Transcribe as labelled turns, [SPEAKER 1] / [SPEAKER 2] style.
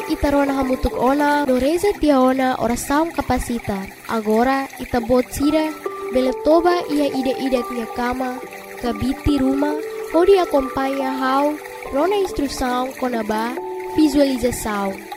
[SPEAKER 1] itarona hamutuk ona no reza tia ona oração capacita. Agora itabot sira beletoba ia ida-ida tia kama kabiti rumah pode acompanha how rona instrução konaba visualização.